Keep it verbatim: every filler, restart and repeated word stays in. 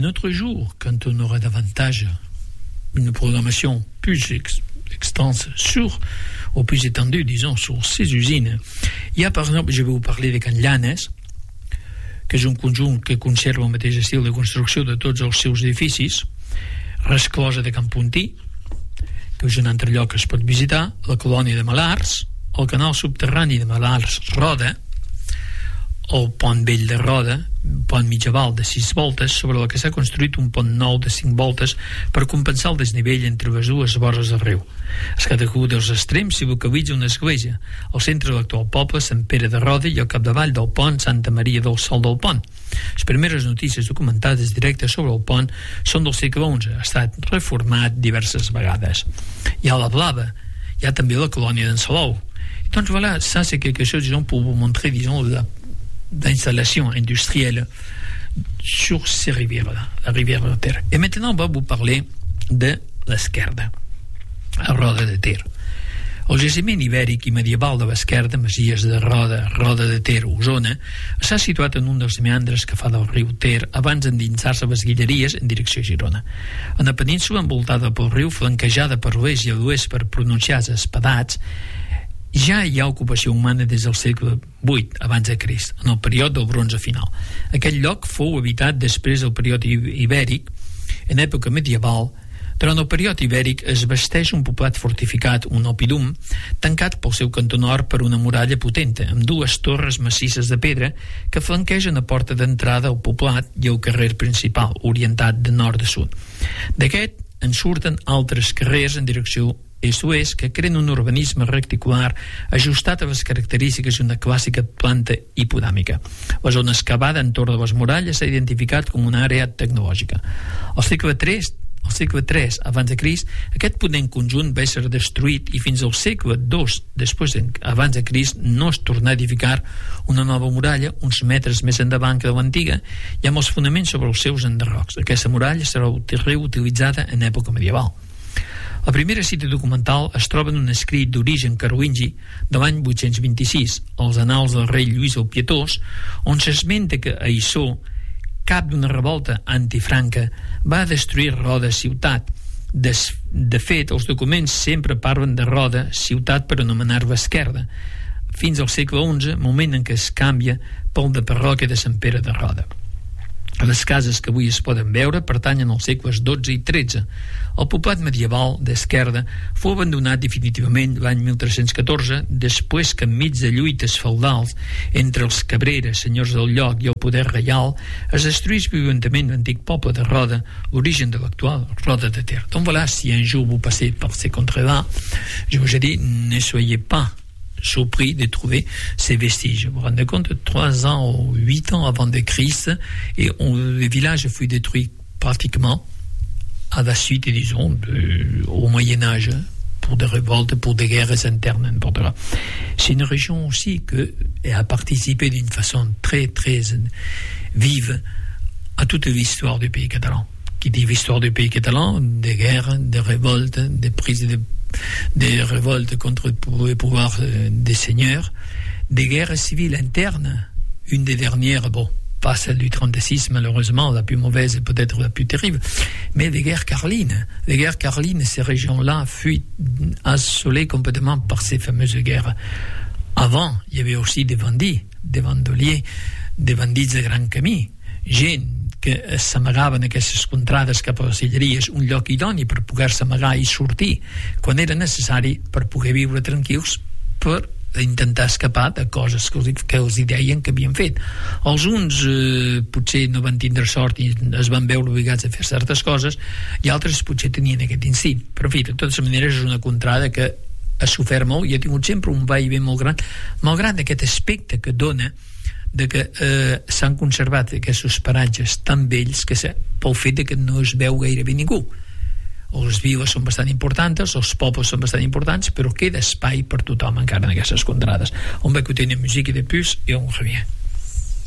un autre jour, quand on aura davantage une programmation plus ex- extense sur, ou plus étendue, disons, sur ces usines. Il y a, par exemple, je vais vous parler de Can Llanes, que és un conjunt que conserva el mateix estil de construcció de tots els seus edificis, Resclosa de Can Puntí, que és un altre lloc que es pot visitar, la colònia de Malars, el canal subterrani de Malars-Roda, el pont vell de Roda, un pont mitjaval de sis voltes, sobre el que s'ha construït un pont nou de cinc voltes per compensar el desnivell entre les dues vores del riu. A cadascun dels extrems s'hi localitza una església, al centre de l'actual poble Sant Pere de Roda i al capdavall del pont Santa Maria del Sol del Pont. Les primeres notícies documentades directes sobre el pont són del segle onze, ha estat reformat diverses vegades. Hi ha la Blava, hi ha també la colònia d'en Salou. Et donc voilà, ça c'est quelque chose, disons, pour vous montrer, disons, la d'installation industrielle sur ces rivières-là, la rivière de Ter. Et maintenant, on va vous parler de l'Esquerda, a Roda de Ter. El jaciment ibèric i medieval de l'Esquerda, Masies de Roda, Roda de Ter, Osona, s'ha situat en un dels meandres que fa del riu Ter abans d'endinsar-se a les Guilleries en direcció a Girona. En la península envoltada pel riu, flanquejada per l'est i a l'oest per pronunciats espadats, ja hi ha ocupació humana des del segle vuit abans de Crist, en el període del bronze final. Aquest lloc fou habitat després del període ibèric, en època medieval. Durant el període ibèric es vesteix un poblat fortificat, un opidum, tancat pel seu cantó nord per una muralla potenta, amb dues torres massisses de pedra que flanquegen la porta d'entrada al poblat i el carrer principal, orientat de nord a sud. D'aquest en surten altres carrers en direcció est-oest que creen un urbanisme rectangular ajustat a les característiques d'una clàssica planta hipodàmica. La zona excavada entorn de les muralles s'ha identificat com una àrea tecnològica. Al segle tres, al segle tres abans de Crist, aquest potent conjunt va ser destruït i fins al segle dos després de, abans de Crist no es tornà a edificar una nova muralla uns metres més endavant que de l'antiga i amb els fonaments sobre els seus enderrocs. Aquesta muralla serà reutilitzada en època medieval. La primera cita documental es troba en un escrit d'origen carolingi de l'any vuit-cents vint-i-sis, els Annals del rei Lluís el Pietós, on s'esmenta que Aissó, cap d'una revolta antifranca, va destruir Roda ciutat. Des, de fet, els documents sempre parlen de Roda ciutat per anomenar-la Esquerda, fins al segle onze, moment en què es canvia pel de parròquia de Sant Pere de Roda. Les cases que avui es poden veure pertanyen als segles dotze i tretze. El poblat medieval d'Esquerda fou abandonat definitivament l'any mil tres-cents catorze, després que enmig de lluites feudals entre els Cabreres, senyors del lloc, i el poder reial, es destruís violentament l'antic poble de Roda, l'origen de l'actual Roda de Ter. Donc voilà, si un jour vous passez par ces contrées-là, je vous ai dit, ne soyez pas surpris de trouver ces vestiges. Vous vous rendez compte, trois ans ou huit ans avant de Christ, et on, le village fut détruit pratiquement à la suite, disons, de, au Moyen-Âge, pour des révoltes, pour des guerres internes, n'importe quoi. C'est une région aussi qui a participé d'une façon très, très vive à toute l'histoire du pays catalan. Qui dit l'histoire du pays catalan, des guerres, des révoltes, des prises de des révoltes contre le pouvoir des seigneurs, des guerres civiles internes. Une des dernières, bon, pas celle du trente-six malheureusement, la plus mauvaise et peut-être la plus terrible, mais des guerres carlines. Les guerres carlines, ces régions-là furent assolées complètement par ces fameuses guerres. Avant, il y avait aussi des bandits, des bandoliers, des bandits de gran camí, gent que s'amagaven aquestes contrades cap a les Guilleries, un lloc idoni per poder-se amagar i sortir quan era necessari per poder viure tranquils, per intentar escapar de coses que els, que els deien que havien fet. Els uns eh, potser no van tindre sort i es van veure obligats a fer certes coses, i altres potser tenien aquest instint. Però en fi, de totes maneres és una contrada que ha sofert molt i ha tingut sempre un va i ve molt gran, malgrat aquest aspecte que dona de que eh, s'han conservat aquests paratges tan vells que se, pel fet de que no es veu gairebé ningú. Les viles són bastant importants, els pobles són bastant importants, però queda espai per tothom encara en aquestes contrades. On va écouter une musique de plus et on revient.